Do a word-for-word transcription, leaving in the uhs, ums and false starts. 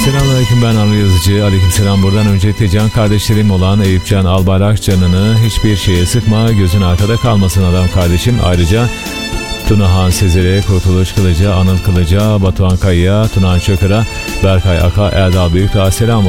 Selamünaleyküm, ben Anıl Yazıcı. Aleykümselam. Buradan öncelikle can kardeşlerim olan Eyüpcan Albayrak canını hiçbir şeye sıkma, gözün arkada kalmasın adam kardeşim. Ayrıca Tunahan Sezer'e, Kurtuluş Kılıç'a, Anıl Kılıç'a, Batuhan Kaya'ya, Tunan Çakır'a, Berkay Aka, Erdal Büyükdağ selam